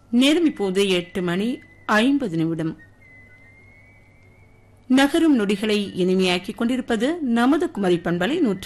நேரம் இப்போது 8:50. நகரும் நொடிகளை இனிமையாக்கிக் கொண்டிருப்பது நமது குமரி பண்பலை 101.